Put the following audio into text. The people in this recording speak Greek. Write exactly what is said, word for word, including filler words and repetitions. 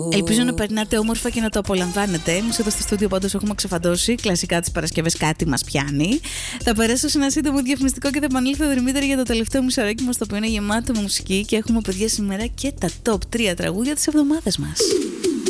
Ελπίζω να περνάτε όμορφα και να το απολαμβάνετε. Εμείς εδώ στο στούντιο πάντως έχουμε ξεφαντώσει. Κλασικά τις Παρασκευές κάτι μας πιάνει. Θα περάσω σε ένα σύντομο διαφημιστικό και θα επανέλθω Δημήτρη για το τελευταίο μισοράκι μας, το οποίο είναι γεμάτο με μουσική. Και έχουμε παιδιά σήμερα και τα top τρία τραγούδια της εβδομάδας μας.